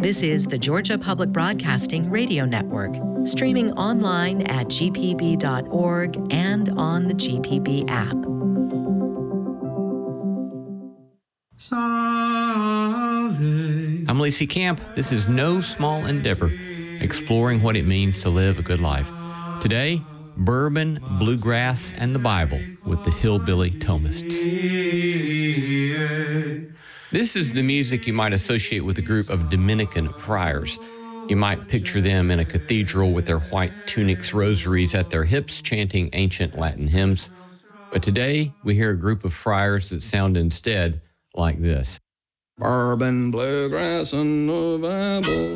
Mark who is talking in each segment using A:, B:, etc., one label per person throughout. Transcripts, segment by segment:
A: This is the Georgia Public Broadcasting Radio Network, streaming online at gpb.org and on the GPB app.
B: I'm Lacey Camp. This is No Small Endeavor, exploring what it means to live a good life. Today, bourbon, bluegrass, and the Bible with the Hillbilly Thomists. This is the music you might associate with a group of Dominican friars. You might picture them in a cathedral with their white tunics, rosaries at their hips, chanting ancient Latin hymns. But today, we hear a group of friars that sound instead like this.
C: Bourbon, bluegrass, and the Bible.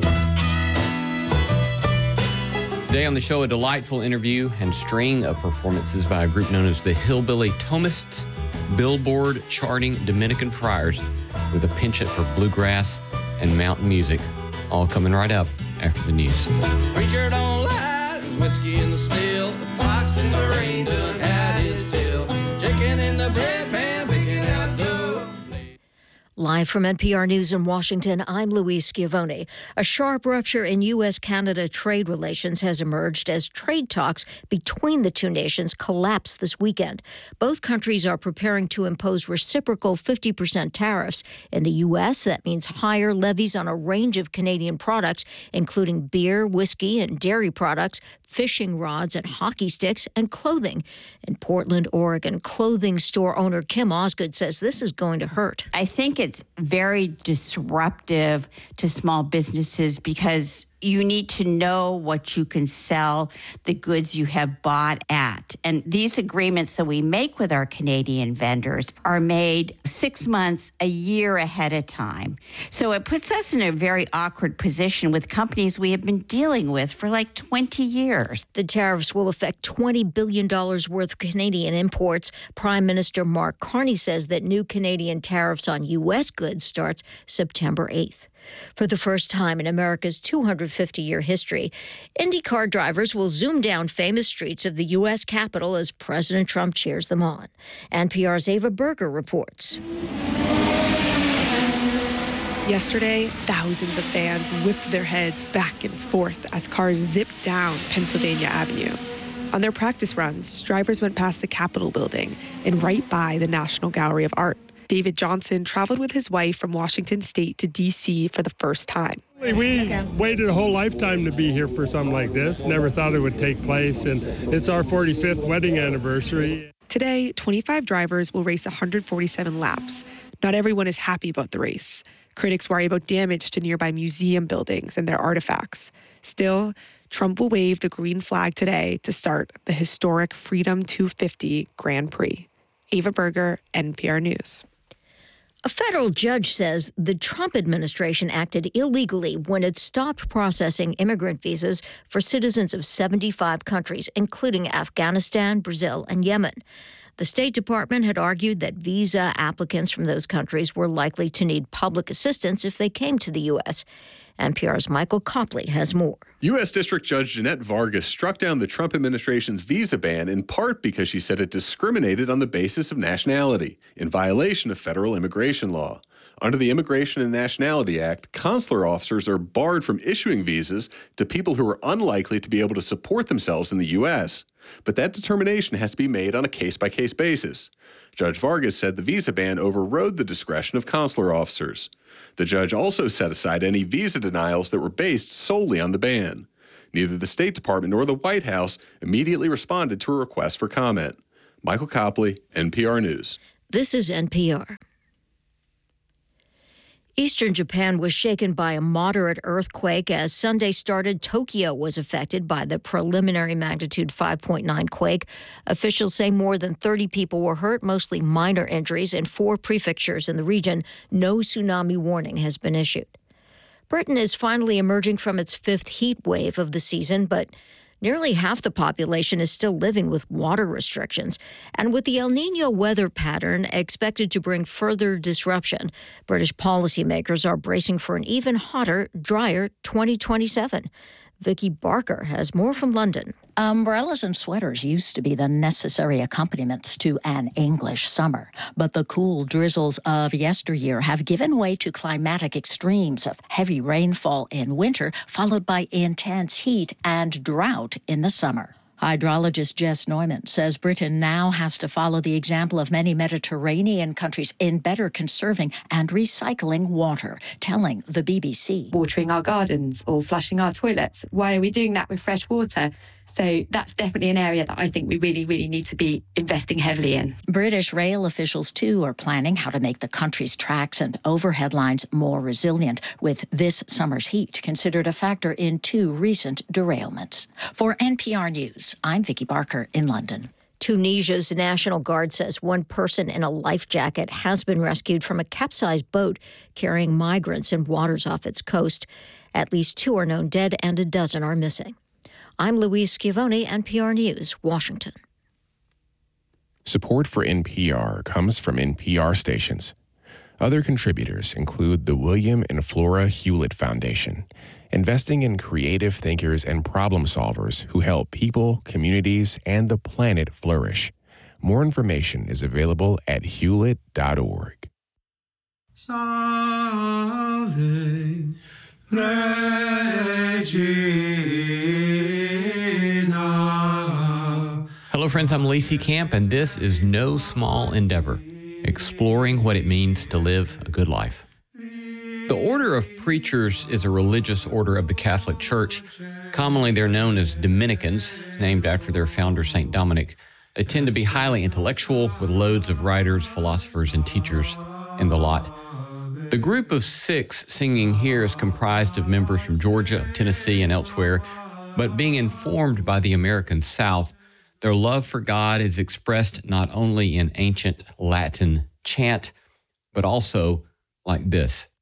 B: Today on the show, a delightful interview and string of performances by a group known as the Hillbilly Thomists, Billboard charting Dominican friars with a penchant for bluegrass and mountain music. All coming right up after the news.
C: Preacher don't lie, there's whiskey in the still, the fox in the rain done had his fill, chicken in the bread pan, picking out dough.
D: Live from NPR News in Washington, I'm Louise Schiavone. A sharp rupture in U.S.-Canada trade relations has emerged as trade talks between the two nations collapse this weekend. Both countries are preparing to impose reciprocal 50% tariffs. In the U.S., that means higher levies on a range of Canadian products, including beer, whiskey, and dairy products, fishing rods and hockey sticks, and clothing. In Portland, Oregon, clothing store owner Kim Osgood says this is going to hurt.
E: I think it's very disruptive to small businesses because you need to know what you can sell the goods you have bought at. And these agreements that we make with our Canadian vendors are made 6 months, a year ahead of time. So it puts us in a very awkward position with companies we have been dealing with for like 20 years.
D: The tariffs will affect $20 billion worth of Canadian imports. Prime Minister Mark Carney says that new Canadian tariffs on U.S. goods starts September 8th. For the first time in America's 250-year history, IndyCar drivers will zoom down famous streets of the U.S. Capitol as President Trump cheers them on. NPR's Ava Berger reports.
F: Yesterday, thousands of fans whipped their heads back and forth as cars zipped down Pennsylvania Avenue. On their practice runs, drivers went past the Capitol building and right by the National Gallery of Art. David Johnson traveled with his wife from Washington State to D.C. for the first time.
G: We waited a whole lifetime to be here for something like this. Never thought it would take place, and it's our 45th wedding anniversary.
F: Today, 25 drivers will race 147 laps. Not everyone is happy about the race. Critics worry about damage to nearby museum buildings and their artifacts. Still, Trump will wave the green flag today to start the historic Freedom 250 Grand Prix. Ava Berger, NPR News.
D: A federal judge says the Trump administration acted illegally when it stopped processing immigrant visas for citizens of 75 countries, including Afghanistan, Brazil, and Yemen. The State Department had argued that visa applicants from those countries were likely to need public assistance if they came to the U.S. NPR's Michael Copley has more.
H: U.S. District Judge Jeanette Vargas struck down the Trump administration's visa ban in part because she said it discriminated on the basis of nationality, in violation of federal immigration law. Under the Immigration and Nationality Act, consular officers are barred from issuing visas to people who are unlikely to be able to support themselves in the U.S. But that determination has to be made on a case-by-case basis. Judge Vargas said the visa ban overrode the discretion of consular officers. The judge also set aside any visa denials that were based solely on the ban. Neither the State Department nor the White House immediately responded to a request for comment. Michael Copley, NPR News.
D: This is NPR. Eastern Japan was shaken by a moderate earthquake. As Sunday started, Tokyo was affected by the preliminary magnitude 5.9 quake. Officials say more than 30 people were hurt, mostly minor injuries, in 4 prefectures in the region. No tsunami warning has been issued. Britain is finally emerging from its 5th heat wave of the season, but nearly half the population is still living with water restrictions. And with the El Niño weather pattern expected to bring further disruption, British policymakers are bracing for an even hotter, drier 2027. Vicki Barker has more from London.
I: Umbrellas and sweaters used to be the necessary accompaniments to an English summer, but the cool drizzles of yesteryear have given way to climatic extremes of heavy rainfall in winter, followed by intense heat and drought in the summer. Hydrologist Jess Neumann says Britain now has to follow the example of many Mediterranean countries in better conserving and recycling water, telling the BBC.
J: Watering our gardens or flushing our toilets. Why are we doing that with fresh water? So that's definitely an area that I think we really, really need to be investing heavily in.
I: British rail officials, too, are planning how to make the country's tracks and overhead lines more resilient, with this summer's heat considered a factor in 2 recent derailments. For NPR News, I'm Vicki Barker in London.
D: Tunisia's National Guard says one person in a life jacket has been rescued from a capsized boat carrying migrants in waters off its coast. At least 2 are known dead and a dozen are missing. I'm Louise Schiavone, NPR News, Washington.
K: Support for NPR comes from NPR stations. Other contributors include the William and Flora Hewlett Foundation, investing in creative thinkers and problem solvers who help people, communities, and the planet flourish. More information is available at hewlett.org.
C: Salve Regina.
B: Hello, friends. I'm Lacey Camp, and this is No Small Endeavor, exploring what it means to live a good life. The Order of Preachers is a religious order of the Catholic Church. Commonly, they're known as Dominicans, named after their founder, St. Dominic. They tend to be highly intellectual, with loads of writers, philosophers, and teachers in the lot. The group of 6 singing here is comprised of members from Georgia, Tennessee, and elsewhere, but being informed by the American South, their love for God is expressed not only in ancient Latin chant, but also like this.